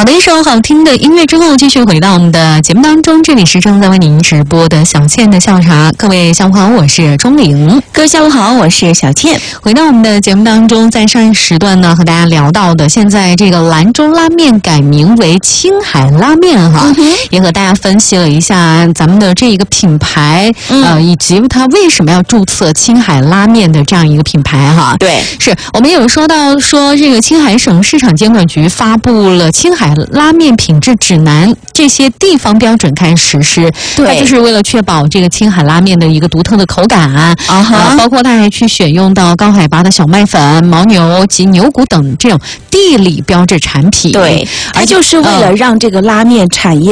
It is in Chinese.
的一首好听的音乐之后，继续回到我们的节目当中。这里是正在为您直播的小倩的下午茶，各位下午好，我是钟玲。 各位下午好，我是小倩。 回到我们的节目当中，在上一时段呢，和大家聊到的，现在这个兰州拉面改名为青海拉面哈，也和大家分析了一下咱们的这一个品牌，以及它为什么要注册青海拉面的这样一个品牌哈。 对， 是我们有说到说这个青海省市场监管局发布了青海拉面品质指南，这些地方标准开始实施。 对， 它就是为了确保这个青海拉面的一个独特的口感包括它还去选用到高海拔的小麦粉、牦牛及牛骨等这种地理标志产品。 对，它就是为了让这个拉面产业